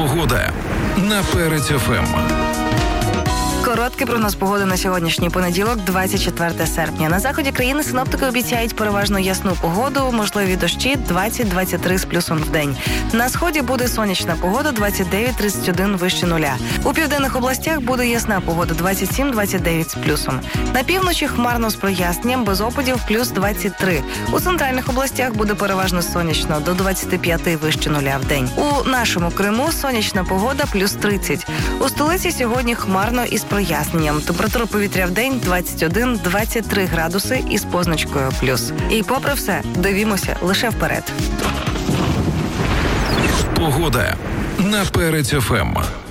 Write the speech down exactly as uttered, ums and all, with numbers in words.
Погода на Перець еф ем. Короткий прогноз погоди на сьогоднішній понеділок, двадцять четверте серпня. На заході країни синоптики обіцяють переважно ясну погоду, можливі дощі двадцять - двадцять три з плюсом в день. На сході буде сонячна погода двадцять дев'ять - тридцять один вище нуля. У південних областях буде ясна погода двадцять сім - двадцять дев'ять з плюсом. На півночі хмарно з проясненням, без опадів плюс двадцять три. У центральних областях буде переважно сонячно до двадцять п'ять вище нуля в день. У нашому Криму сонячна погода плюс тридцять. У столиці сьогодні хмарно із проясненням. Температура повітря в день двадцять один - двадцять три градуси із позначкою плюс. І попри все, дивімося лише вперед. Погода на Перець еф ем.